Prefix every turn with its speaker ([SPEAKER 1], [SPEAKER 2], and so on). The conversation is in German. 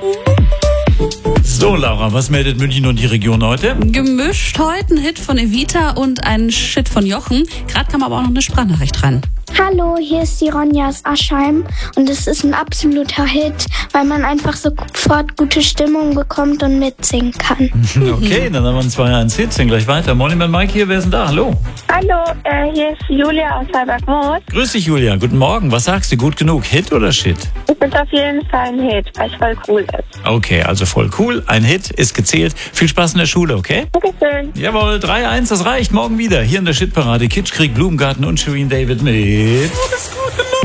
[SPEAKER 1] So, Laura, was meldet München und die Region heute?
[SPEAKER 2] Gemischt heute ein Hit von Evita und ein Shit von Jochen. Gerade kam aber auch noch eine Sprachnachricht rein.
[SPEAKER 3] Hallo, hier ist die Ronja aus Aschheim und es ist ein absoluter Hit, weil man einfach sofort gute Stimmung bekommt und mitsingen kann.
[SPEAKER 1] Okay, dann haben wir einen 2-1-Hit, singen gleich weiter. Morning, Mike hier, wer ist denn da? Hallo.
[SPEAKER 4] Hallo, hier ist Julia aus Halberg-Moos.
[SPEAKER 1] Grüß dich, Julia. Guten Morgen. Was sagst du? Gut genug? Hit oder Shit?
[SPEAKER 4] Ich bin auf jeden Fall ein Hit, weil es voll cool ist.
[SPEAKER 1] Okay, also voll cool. Ein Hit ist gezählt. Viel Spaß in der Schule, okay?
[SPEAKER 4] Dankeschön.
[SPEAKER 1] Jawohl, 3-1, das reicht. Morgen wieder. Hier in der Shitparade. Kitschkrieg, Blumengarten und Shireen David mit...